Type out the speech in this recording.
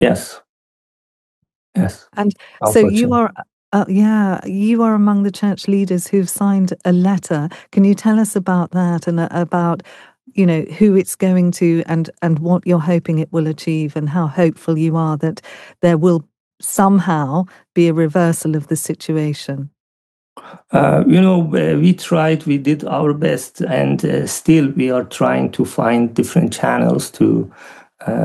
Yes, yes, And so you unfortunately. are, yeah, you are among the church leaders who've signed a letter. Can you tell us about that and about, who it's going to and what you're hoping it will achieve and how hopeful you are that there will somehow be a reversal of the situation? We tried, we did our best, and still we are trying to find different channels to